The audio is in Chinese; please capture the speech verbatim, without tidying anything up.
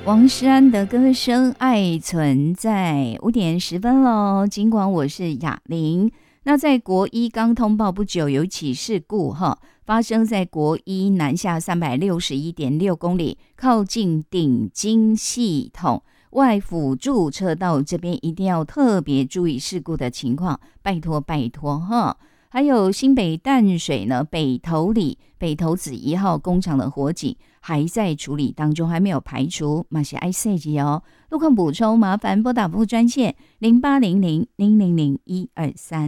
王诗安的歌声《爱存在》，五点十分喽。尽管我是雅玲，那在国一刚通报不久有起事故哈，发生在国一南下三百六十一点六公里，靠近顶金系统外辅助车道这边，一定要特别注意事故的情况，拜托拜托哈。还有新北淡水呢，北投里北投子一号工厂的火警还在处理当中，还没有排除，马是爱设计哦。路况补充，麻烦拨打服务专线零八零零零零零一二三。